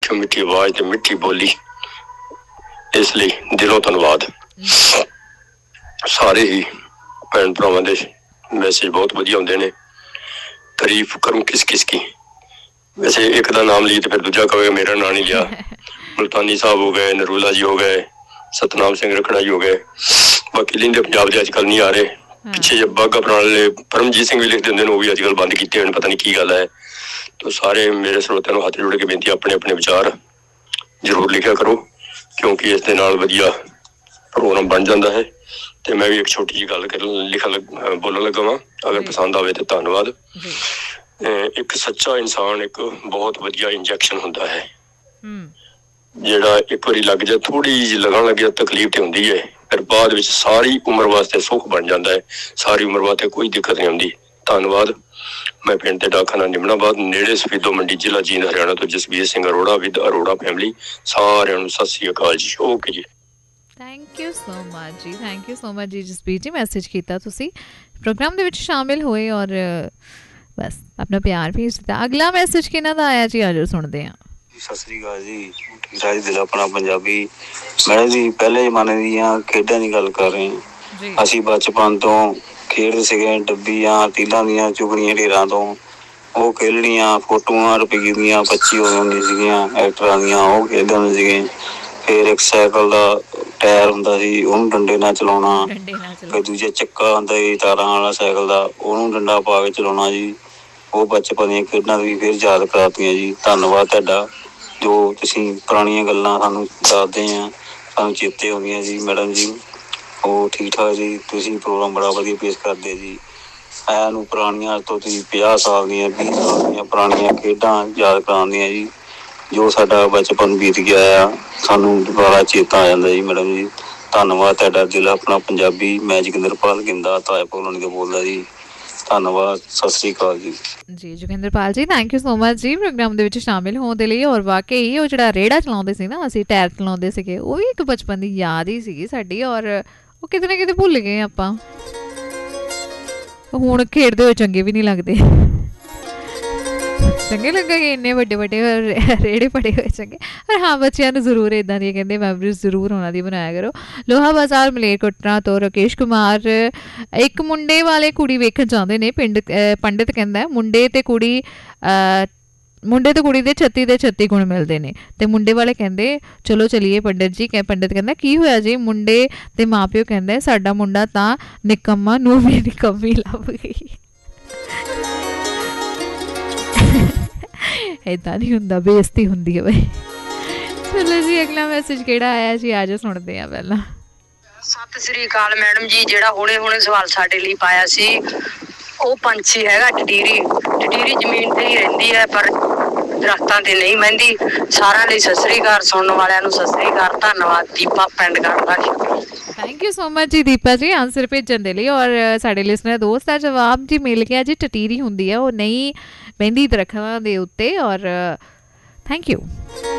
मिठो मिठी आवाज़ ते मिठी बोली, इसलिए दिलों धन्नवाद। सारे ही भैन भरावां दे मैसेज बहुत वधिया होंदे ने। तारीफ करूं किस किस की, वैसे एक दा नाम लिए तो फिर दूजा कहेगा मेरा नाम नहीं लिया। मुल्तानी साहब हो गए, नरूला जी हो गए, सतनाम सिंह रखड़ा जी हो गए, बाकी लिंदे पंजाब दे अजकल नहीं आ रहे। पिछे जब बाघा पुराने परमजीत सिंह भी लिख देंगे, वो भी अजकल बंद किए हुए, पता नहीं की गल है। तो सारे मेरे श्रोतिਆਂ ਨੂੰ हथ जोड़ के बेनती, अपने अपने विचार जरूर लिखा करो, क्योंकि इस दे नाल वधिया प्रोग्राम बन जाता है। तो मैं भी एक छोटी जी गल बोलन लगा वां, अगर पसंद आवे तो धन्नवाद। एक सच्चा इंसान एक बहुत वधिया इंजैक्शन हुंदा है, जिहड़ा एक बारी लग जाए, थोड़ी जी लगन लग जाए तकलीफ तो हुंदी है, फिर बाद विच सारी उम्र वास्ते सुख बन जाता है, सारी उम्र वास्ते कोई दिक्कत नहीं आती। धन्नवाद। मैं पिंड डाकखाना निमनाबाद नेड़े सफीदो मंडी जिला जींद हरियाणा तो जसबीर सिंह अरोड़ा विद अरोड़ा फैमिली, सारिਆਂ ਨੂੰ सत श्री अकाल जी। Okay ji, thank you so much ji, thank you so much ji Jasbir ji, message किया तुसी प्रोग्राम दे विच शामिल होए और बस अपना प्यार भेज दिता। अगला मैसेज किन्ना दा आया जी, आजो सुनते हैं। सत श्री अकाल जी, ठीक ठाक दिल अपना पंजाबी। मैडम जी पहले जमाने ਦੀਆਂ ਖੇਡਾਂ ਦੀ ਗੱਲ ਕਰ ਰਹੇ ਹਾਂ। ਅਸੀਂ ਬਚਪਨ ਤੋਂ ਖੇਡਦੇ ਸੀਗੇ, ਡੱਬੀਆਂ ਤੀਲਾਂ ਦੀਆਂ ਚੁਗਣੀਆਂ ਢੇਰਾਂ ਤੋਂ ਉਹ ਖੇਲਣੀਆਂ, ਫੋਟੋਆਂ ਰੁਪਈਏ ਦੀਆਂ 25 ਹੋ ਜਾਂਦੀਆਂ ਸੀਗੀਆਂ ਐਕਟਰਾਂ ਦੀਆਂ, ਉਹ ਖੇਡਦੇ ਹੁੰਦੇ ਸੀਗੇ। ਫਿਰ ਇੱਕ ਸਾਈਕਲ ਦਾ ਟਾਇਰ ਹੁੰਦਾ ਸੀ, ਉਹਨੂੰ ਡੰਡੇ ਨਾਲ ਚਲਾਉਣਾ। ਫਿਰ ਦੂਜਾ ਚੱਕਾ ਹੁੰਦਾ ਸੀ ਤਾਰਾਂ ਵਾਲਾ ਸਾਈਕਲ ਦਾ, ਉਹਨੂੰ ਡੰਡਾ ਪਾ ਕੇ ਚਲਾਉਣਾ ਜੀ। ਉਹ ਬਚਪਨ ਦੀਆਂ ਖੇਡਾਂ ਵੀ ਫਿਰ ਯਾਦ ਕਰਾਤੀਆਂ ਜੀ। ਧੰਨਵਾਦ ਤੁਹਾਡਾ, ਜੋ ਤੁਸੀਂ ਪੁਰਾਣੀਆਂ ਗੱਲਾਂ ਸਾਨੂੰ ਦੱਸਦੇ ਆ, ਸਾਨੂੰ ਚੇਤੇ ਆਉਂਦੀਆਂ ਜੀ। ਮੈਡਮ ਜੀ ਉਹ ਠੀਕ ਠਾਕ ਜੀ, ਤੁਸੀਂ ਪ੍ਰੋਗਰਾਮ ਬੜਾ ਵਧੀਆ ਪੇਸ਼ ਕਰਦੇ ਜੀ। ਐਂ ਨੂੰ ਪੁਰਾਣੀਆਂ ਤੋਂ ਤੁਸੀਂ 50 ਸਾਲ ਦੀਆਂ 20 ਸਾਲ ਦੀਆਂ ਪੁਰਾਣੀਆਂ ਖੇਡਾਂ ਯਾਦ ਕਰਾਉਂਦੀਆਂ ਜੀ। ਜੋ ਸਾਡਾ ਬਚਪਨ ਬੀਤ ਗਿਆ ਆ, ਸਾਨੂੰ ਦੁਬਾਰਾ ਚੇਤਾ ਆ ਜਾਂਦਾ ਜੀ। ਮੈਡਮ ਜੀ ਧੰਨਵਾਦ ਤੁਹਾਡਾ, ਦਿਲ ਆਪਣਾ ਪੰਜਾਬੀ। ਮੈਂ ਜੋਗਿੰਦਰਪਾਲ ਗਿੰਦਾ ਤਾਜਪੁਰ ਲੋਨੀ ਤੋਂ ਬੋਲਦਾ ਜੀ। ਧੰਨਵਾਦ, ਸਤਿ ਸ਼੍ਰੀ ਅਕਾਲ ਜੀ। ਜੀ ਜੋਗਿੰਦਰਪਾਲ ਜੀ ਥੈਂਕ ਯੂ ਸੋ ਮਚ ਜੀ ਪ੍ਰੋਗਰਾਮ ਦੇ ਵਿੱਚ ਸ਼ਾਮਿਲ ਹੋਣ ਦੇ ਲਈ। ਔਰ ਵਾਕਈ ਉਹ ਜਿਹੜਾ ਰੇੜਾ ਚਲਾਉਂਦੇ ਸੀ ਨਾ, ਅਸੀਂ ਟਾਇਰ ਚਲਾਉਂਦੇ ਸੀਗੇ, ਉਹ ਵੀ ਇੱਕ ਬਚਪਨ ਦੀ ਯਾਦ ਹੀ ਸੀਗੀ ਸਾਡੀ। ਔਰ ਉਹ ਕਿਤੇ ਨਾ ਕਿਤੇ ਭੁੱਲ ਗਏ ਆਪਾਂ, ਹੁਣ ਖੇਡਦੇ ਹੋਏ ਚੰਗੇ ਵੀ ਨਹੀਂ ਲੱਗਦੇ। ਚੰਗੇ ਲੱਗਣਗੇ ਇੰਨੇ ਵੱਡੇ ਵੱਡੇ ਰੇੜੇ ਪੜੇ ਹੋਏ ਚੰਗੇ। ਪਰ ਹਾਂ ਬੱਚਿਆਂ ਨੂੰ ਜ਼ਰੂਰ ਇੱਦਾਂ ਦੀਆਂ ਕਹਿੰਦੇ ਮੈਮਰੀਜ਼ ਜ਼ਰੂਰ ਉਹਨਾਂ ਦੀ ਬਣਾਇਆ ਕਰੋ। ਲੋਹਾ ਬਾਜ਼ਾਰ ਮਲੇਰਕੋਟਲਾ ਤੋਂ ਰਾਕੇਸ਼ ਕੁਮਾਰ, ਇੱਕ ਮੁੰਡੇ ਵਾਲੇ ਕੁੜੀ ਵੇਖਣ ਜਾਂਦੇ ਨੇ ਪਿੰਡ। ਪੰਡਿਤ ਕਹਿੰਦਾ ਮੁੰਡੇ ਤੇ ਕੁੜੀ ਦੇ 36 ਦੇ 36 ਗੁਣ ਮਿਲਦੇ ਨੇ। ਤੇ ਮੁੰਡੇ ਵਾਲੇ ਕਹਿੰਦੇ ਚਲੋ ਚਲੀਏ ਪੰਡਿਤ ਜੀ। ਪੰਡਿਤ ਕਹਿੰਦਾ ਕੀ ਹੋਇਆ ਜੀ? ਮੁੰਡੇ ਦੇ ਮਾਂ ਪਿਓ ਕਹਿੰਦੇ ਸਾਡਾ ਮੁੰਡਾ ਤਾਂ ਨਿਕੰਮਾ, ਨੂੰ ਵੀ ਨਿਕੰਮੀ ਲੱਭ ਗਈ। ਏਦਾਂ ਨਹੀਂ ਹੁੰਦਾ, ਬੇਇੱਜ਼ਤੀ ਹੁੰਦੀ ਹੈ ਬਈ। ਚਲੋ ਜੀ ਅਗਲਾ ਮੈਸੇਜ ਕਿਹੜਾ ਆਇਆ ਜੀ, ਆਜੋ ਸੁਣਦੇ ਆ ਪਹਿਲਾਂ। ਸਤਿ ਸ੍ਰੀ ਅਕਾਲ ਮੈਡਮ ਜੀ, ਜਿਹੜਾ ਹੁਣੇ ਸਵਾਲ ਸਾਡੇ ਲਈ ਪਾਇਆ ਸੀ, ਉਹ ਪੰਛੀ ਹੈਗਾ ਟਟੀਰੀ। ਟਟੀਰੀ ਜ਼ਮੀਨ ਤੇ ਹੀ ਰਹਿੰਦੀ ਹੈ ਪਰ ਦਰਖਤਾਂ ਤੇ ਨਹੀਂ ਬਹਿੰਦੀ। ਸਾਰਿਆਂ ਲਈ ਸਤਿ ਸ੍ਰੀ ਅਕਾਲ, ਸੁਣਨ ਵਾਲਿਆਂ ਨੂੰ ਸਤਿ ਸ੍ਰੀ ਅਕਾਲ। ਧੰਨਵਾਦ। ਦੀਪਾ ਪਿੰਡ ਕਰਦਾ ਜੀ। ਥੈਂਕ ਯੂ ਸੋ ਮਚ ਜੀ ਦੀਪਾ ਜੀ ਆਨਸਰ ਭੇਜਣ ਦੇ ਲਈ। ਔਰ ਸਾਡੇ ਲਿਸਨਰ ਦੋਸਤ ਦਾ ਜਵਾਬ ਜੀ ਮਿਲ ਗਿਆ ਜੀ, ਟਟੀਰੀ ਹੁੰਦੀ ਹੈ, ਉਹ ਨਹੀਂ ਬਹਿੰਦੀ ਦਰਖਤਾਂ ਦੇ ਉੱਤੇ। ਔਰ ਥੈਂਕ ਯੂ।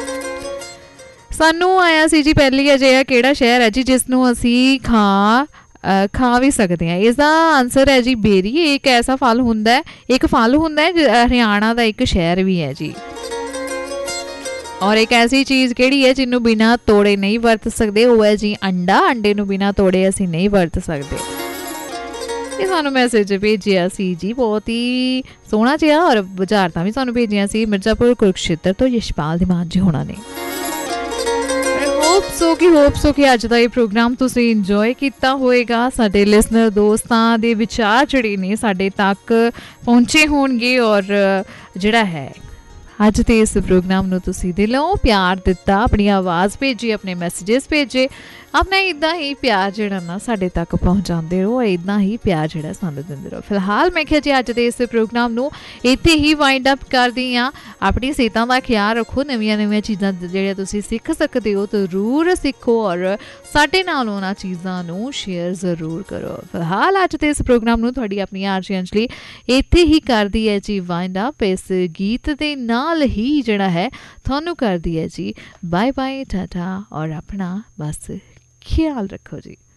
ਸਾਨੂੰ ਆਇਆ ਸੀ ਜੀ ਪਹਿਲੀ ਅਜਿਹਾ ਕਿਹੜਾ ਸ਼ਹਿਰ ਹੈ ਜੀ ਜਿਸ ਨੂੰ ਅਸੀਂ ਖਾ ਵੀ ਸਕਦੇ ਹਾਂ? ਇਸਦਾ ਆਨਸਰ ਹੈ ਜੀ ਬੇਰੀ। ਇੱਕ ਐਸਾ ਫਲ ਹੁੰਦਾ ਹੈ, ਇੱਕ ਫਲ ਹੁੰਦਾ ਹੈ ਹਰਿਆਣਾ ਦਾ ਇੱਕ ਸ਼ਹਿਰ ਵੀ ਹੈ ਜੀ। ਔਰ ਇੱਕ ਐਸੀ ਚੀਜ਼ ਕਿਹੜੀ ਹੈ ਜਿਹਨੂੰ ਬਿਨਾਂ ਤੋੜੇ ਨਹੀਂ ਵਰਤ ਸਕਦੇ? ਉਹ ਹੈ ਜੀ ਅੰਡਾ। ਅੰਡੇ ਨੂੰ ਬਿਨਾਂ ਤੋੜੇ ਅਸੀਂ ਨਹੀਂ ਵਰਤ ਸਕਦੇ। ਇਹ ਸਾਨੂੰ ਮੈਸੇਜ ਭੇਜਿਆ ਸੀ ਜੀ ਬਹੁਤ ਹੀ ਸੋਹਣਾ ਜਿਹਾ, ਔਰ ਬੁਝਾਰਤਾਂ ਵੀ ਸਾਨੂੰ ਭੇਜੀਆਂ ਸੀ ਮਿਰਜ਼ਾਪੁਰ ਕੁਰੂਕਸ਼ੇਤਰ ਤੋਂ ਯਸ਼ਪਾਲ ਦੀਵਾਨ ਜੀ ਹੋਣਾ ਨੇ। ਹੋਪ ਸੋ ਕਿ ਅੱਜ ਦਾ ਇਹ ਪ੍ਰੋਗਰਾਮ ਤੁਸੀਂ ਇੰਜੋਏ ਕੀਤਾ ਹੋਏਗਾ। ਸਾਡੇ ਲਿਸਨਰ ਦੋਸਤਾਂ ਦੇ ਵਿਚਾਰ ਜਿਹੜੇ ਨੇ ਸਾਡੇ ਤੱਕ ਪਹੁੰਚੇ ਹੋਣਗੇ। ਔਰ ਜਿਹੜਾ ਹੈ ਅੱਜ ਦੇ ਇਸ ਪ੍ਰੋਗਰਾਮ ਨੂੰ ਤੁਸੀਂ ਦਿਲੋਂ ਪਿਆਰ ਦਿੱਤਾ, ਆਪਣੀ ਆਵਾਜ਼ ਭੇਜੀ, ਆਪਣੇ ਮੈਸੇजेस ਭੇਜੇ। ਆਪਣਾ ਇੱਦਾਂ ਹੀ ਪਿਆਰ ਜਿਹੜਾ ਨਾ ਸਾਡੇ ਤੱਕ ਪਹੁੰਚਾਉਂਦੇ ਰਹੋ, ਇੱਦਾਂ ਹੀ ਪਿਆਰ ਜਿਹੜਾ ਸਾਨੂੰ ਦਿੰਦੇ ਰਹੋ। ਫਿਲਹਾਲ ਮੈਂ ਕਿਹਾ ਜੀ ਅੱਜ ਦੇ ਇਸ ਪ੍ਰੋਗਰਾਮ ਨੂੰ ਇੱਥੇ ਹੀ ਵਾਈਂਡ ਅਪ ਕਰਦੀ ਹਾਂ। ਆਪਣੀ ਸਿਹਤਾਂ ਦਾ ਖਿਆਲ ਰੱਖੋ, ਨਵੀਆਂ ਚੀਜ਼ਾਂ ਜਿਹੜੀਆਂ ਤੁਸੀਂ ਸਿੱਖ ਸਕਦੇ ਹੋ ਜ਼ਰੂਰ ਸਿੱਖੋ, ਔਰ ਸਾਡੇ ਨਾਲ ਉਹਨਾਂ ਚੀਜ਼ਾਂ ਨੂੰ ਸ਼ੇਅਰ ਜ਼ਰੂਰ ਕਰੋ। ਫਿਲਹਾਲ ਅੱਜ ਦੇ ਇਸ ਪ੍ਰੋਗਰਾਮ ਨੂੰ ਤੁਹਾਡੀ ਆਪਣੀ ਆਰਜੀ ਅੰਜਲੀ ਇੱਥੇ ਹੀ ਕਰਦੀ ਹੈ ਜੀ ਵਾਈਂਡ ਅਪ। ਇਸ ਗੀਤ ਦੇ ਨਾਲ ਹੀ ਜਿਹੜਾ ਹੈ ਤੁਹਾਨੂੰ ਕਰਦੀ ਹੈ ਜੀ ਬਾਏ ਬਾਏ, ਟਾਟਾ, ਔਰ ਆਪਣਾ ਬਸ ख्याल रखो जी।